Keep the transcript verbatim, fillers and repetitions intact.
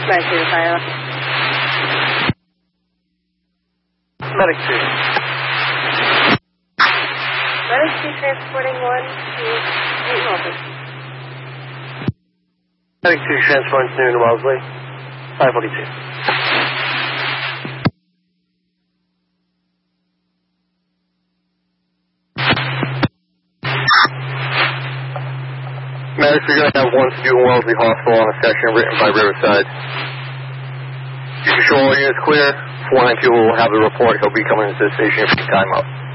nine two to fire. Medic two. Medic two transporting one to Newton Wellesley. Medic two transporting to Newton Wellesley. five forty-two. Medics, we're going to have one to Newton Wellesley Hospital on a section written by Riverside. You can show all units clear. four nine two will have the report. He'll be coming into the station if you time up.